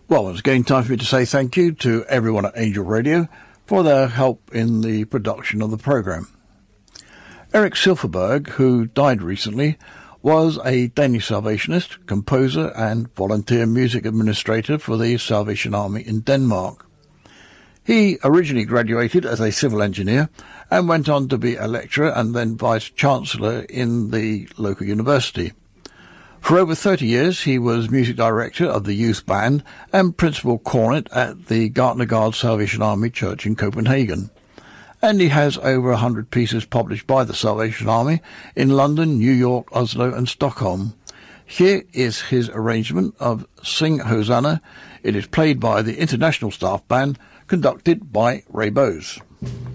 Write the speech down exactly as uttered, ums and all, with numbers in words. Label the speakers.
Speaker 1: Well, it's getting time for me to say thank you to everyone at Angel Radio for their help in the production of the programme. Eric Silverberg, who died recently, was a Danish Salvationist, composer and volunteer music administrator for the Salvation Army in Denmark. He originally graduated as a civil engineer and went on to be a lecturer and then vice-chancellor in the local university. For over thirty years, he was music director of the youth band and principal cornet at the Gartnergård Salvation Army Church in Copenhagen. And he has over one hundred pieces published by the Salvation Army in London, New York, Oslo and Stockholm. Here is his arrangement of Sing Hosanna. It is played by the International Staff Band, conducted by Ray Bowes.